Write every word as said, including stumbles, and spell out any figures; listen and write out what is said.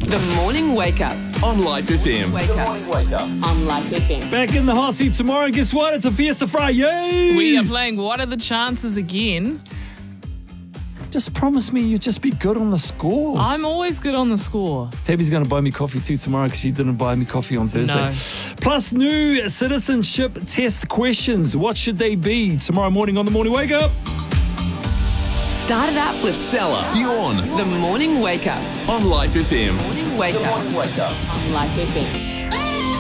The Morning Wake Up. On Life F M. Wake up. Wake up. On Life F M. Back in the hot seat tomorrow. Guess what? It's a Fiesta Friday. We are playing What Are the Chances again. Just promise me you'll just be good on the scores. I'm always good on the score. Tabby's going to buy me coffee too tomorrow because she didn't buy me coffee on Thursday. No. Plus new citizenship test questions. What should they be? Tomorrow morning on The Morning Wake Up. Start it up with Salah. Bjorn. The Morning Wake Up. On Life F M. Morning Wake Up. On Life F M.